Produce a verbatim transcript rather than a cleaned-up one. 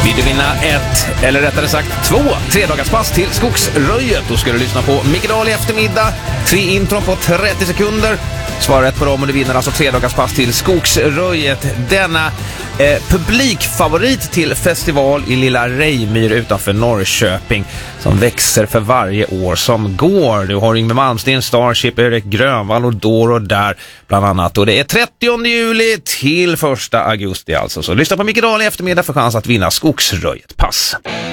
Vill du vinna ett, eller rättare sagt två, tredagarspass till Skogsröjet? Då ska du lyssna på Micke Dahl i eftermiddag. Tre intron på trettio sekunder. Svara rätt på dem och du vinner alltså tredagarspass till Skogsröjet. Denna eh, publikfavorit till festival i Lilla Rejmyr utanför Norrköping som växer för varje år som går. Du har Yngve Malmsteen, Starship, Erik Grönvall och Doro där bland annat. Och det är trettionde juli till första augusti alltså. Så lyssna på Micke Dahl i eftermiddag för chans att vinna Skogsröjet. Pass!